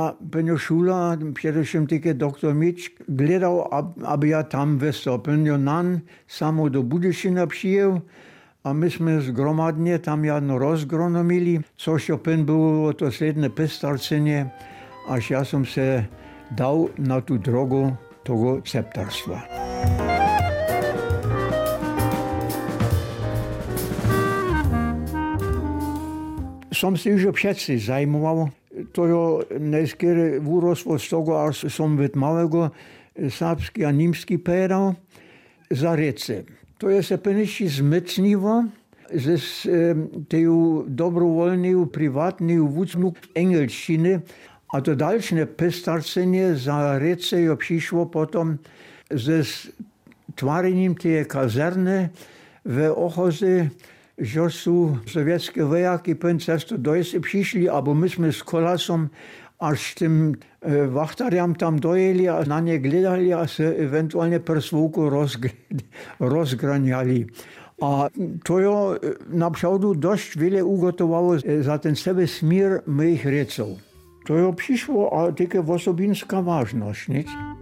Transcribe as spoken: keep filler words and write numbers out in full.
ja Peniošula, především také doktor Mič, gledal, aby já tam vystoupil. Nan samo do Budyšina přijel a my jsme zgromadně tam jedno rozgronomili, což opět bylo to sledné pistarceně, až já jsem se dal na tu drogu toho ceptarstva. Som si už přeci zajmoval, to je nejskýre vyrostlo z toho, až som od malého sábsky a nímsky péral za rece. To je se peniši zmecnivo ze teju dobrovoľného privátneho vúcnu engelštiny a to dalšie pestarcenie za rece je přišlo potom ze tvarením tie kazerne v Ochoze, že sú sovětské vojáky pen cestu dojsi přišli, abo my jsme s kolasom až tým e, vachtariam tam dojeli a na ně gledali a se eventuálně per svouku rozgraňali. A to jo napřaudu dość wiele ugotowało za ten sebe smír mých recov. To jo přišlo a také osobinská vážnost, nic?